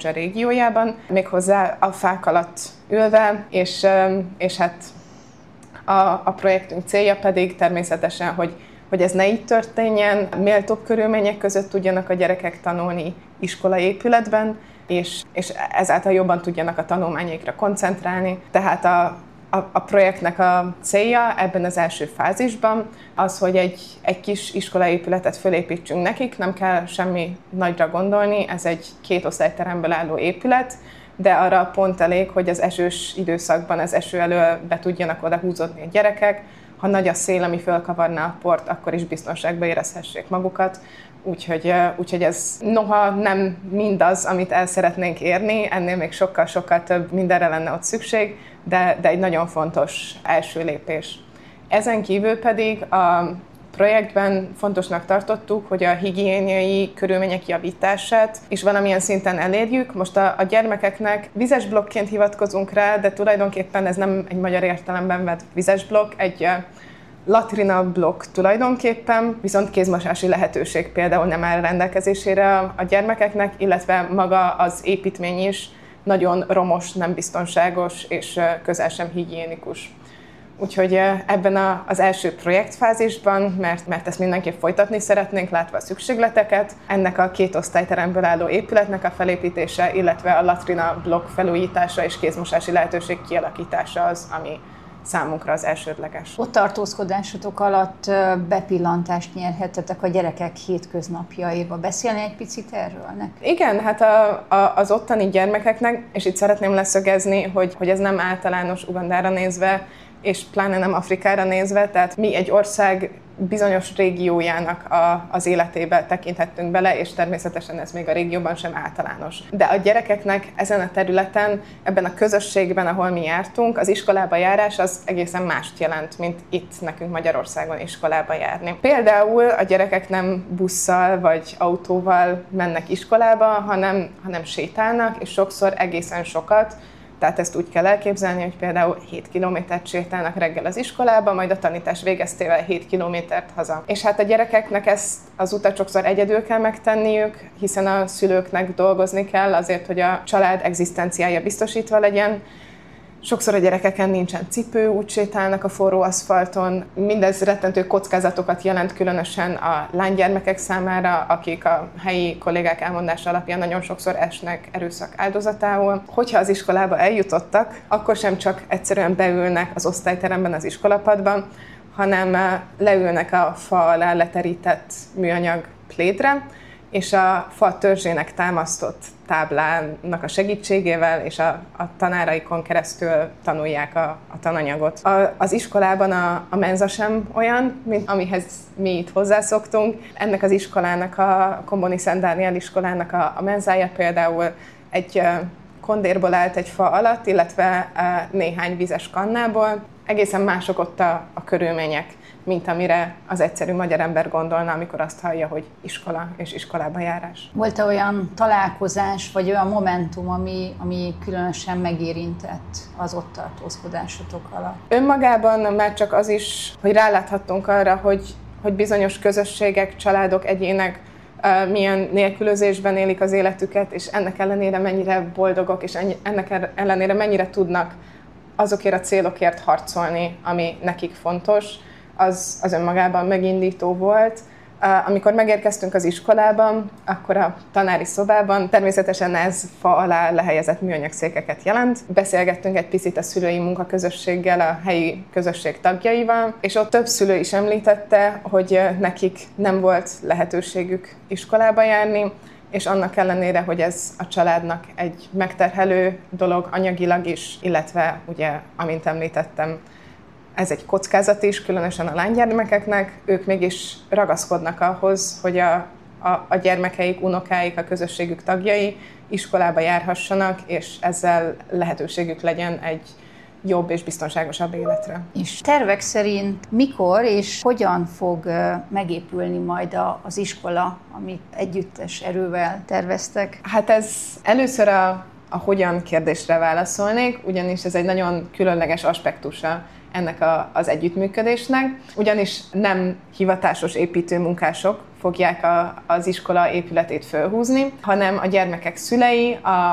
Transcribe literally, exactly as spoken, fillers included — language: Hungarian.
Kambodzsa régiójában, méghozzá a fák alatt ülve, és, és hát a, a projektünk célja pedig természetesen, hogy, hogy ez ne így történjen, méltóbb körülmények között tudjanak a gyerekek tanulni iskolaépületben, és, és ezáltal jobban tudjanak a tanulmányaikra koncentrálni. Tehát a A, a projektnek a célja ebben az első fázisban az, hogy egy, egy kis iskolaépületet fölépítsünk nekik, nem kell semmi nagyra gondolni, ez egy két osztályteremből álló épület, de arra pont elég, hogy az esős időszakban az eső elől be tudjanak oda húzódni a gyerekek, ha nagy a szél, ami fölkavarná a port, akkor is biztonságban érezhessék magukat. Úgyhogy, úgyhogy ez noha nem mindaz, amit el szeretnénk érni, ennél még sokkal-sokkal több mindenre lenne ott szükség, de, de egy nagyon fontos első lépés. Ezen kívül pedig a projektben fontosnak tartottuk, hogy a higiéniai körülmények javítását is valamilyen szinten elérjük. Most a, a gyermekeknek vizes blokkként hivatkozunk rá, de tulajdonképpen ez nem egy magyar értelemben vett vizes blokk, egy latrina blokk tulajdonképpen, viszont kézmosási lehetőség például nem áll rendelkezésére a gyermekeknek, illetve maga az építmény is nagyon romos, nem biztonságos és közel sem higiénikus. Úgyhogy ebben az első projektfázisban, mert, mert ezt mindenképp folytatni szeretnénk, látva a szükségleteket, ennek a két osztályteremből álló épületnek a felépítése, illetve a latrina blokk felújítása és kézmosási lehetőség kialakítása az, ami számunkra az elsődleges. Ott tartózkodásotok alatt bepillantást nyerhettetek a gyerekek hétköznapjaiba. Beszélni egy picit erről nekünk? Igen, hát a, a, az ottani gyermekeknek, és itt szeretném leszögezni, hogy, hogy ez nem általános Ugandára nézve, és pláne nem Afrikára nézve, tehát mi egy ország bizonyos régiójának a, az életébe tekinthettünk bele, és természetesen ez még a régióban sem általános. De a gyerekeknek ezen a területen, ebben a közösségben, ahol mi jártunk, az iskolába járás az egészen mást jelent, mint itt nekünk Magyarországon iskolába járni. Például a gyerekek nem busszal vagy autóval mennek iskolába, hanem, hanem sétálnak, és sokszor egészen sokat. Tehát ezt úgy kell elképzelni, hogy például hét kilométert sétálnak reggel az iskolába, majd a tanítás végeztével hét kilométert haza. És hát a gyerekeknek ezt az utat sokszor egyedül kell megtenniük, hiszen a szülőknek dolgozni kell azért, hogy a család egzisztenciája biztosítva legyen. Sokszor a gyerekeken nincsen cipő, úgy sétálnak a forró aszfalton. Mindez rettentő kockázatokat jelent különösen a lánygyermekek számára, akik a helyi kollégák elmondása alapján nagyon sokszor esnek erőszak áldozatául. Hogyha az iskolába eljutottak, akkor sem csak egyszerűen beülnek az osztályteremben, az iskolapadban, hanem leülnek a fa alá leterített műanyag plédre, és a fa törzsének támasztott táblának a segítségével és a, a tanáraikon keresztül tanulják a, a tananyagot. A, az iskolában a, a menza sem olyan, mint amihez mi itt hozzászoktunk. Ennek az iskolának, a Komboni Szent Dániel iskolának a, a menzája például egy kondérból állt egy fa alatt, illetve néhány vizes kannából. Egészen mások ott a, a körülmények, mint amire az egyszerű magyar ember gondolna, amikor azt hallja, hogy iskola és iskolába járás. Volt-e olyan találkozás, vagy olyan momentum, ami, ami különösen megérintett az ott tartózkodásotok alatt? Önmagában már csak az is, hogy ráláthattunk arra, hogy, hogy bizonyos közösségek, családok, egyének milyen nélkülözésben élik az életüket, és ennek ellenére mennyire boldogok, és ennek ellenére mennyire tudnak azokért a célokért harcolni, ami nekik fontos, az, az önmagában megindító volt. Amikor megérkeztünk az iskolában, akkor a tanári szobában természetesen ez fa alá lehelyezett műanyag székeket jelent. Beszélgettünk egy picit a szülői munkaközösséggel, a helyi közösség tagjaival, és ott több szülő is említette, hogy nekik nem volt lehetőségük iskolába járni, és annak ellenére, hogy ez a családnak egy megterhelő dolog anyagilag is, illetve ugye, amint említettem, ez egy kockázat is, különösen a lánygyermekeknek, ők mégis ragaszkodnak ahhoz, hogy a, a, a gyermekeik, unokáik, a közösségük tagjai iskolába járhassanak, és ezzel lehetőségük legyen egy jobb és biztonságosabb életre. És tervek szerint mikor és hogyan fog megépülni majd az iskola, amit együttes erővel terveztek? Hát ez először a, a hogyan kérdésre válaszolnék, ugyanis ez egy nagyon különleges aspektusa ennek a, az együttműködésnek, ugyanis nem hivatásos építőmunkások fogják a, az iskola épületét fölhúzni, hanem a gyermekek szülei, a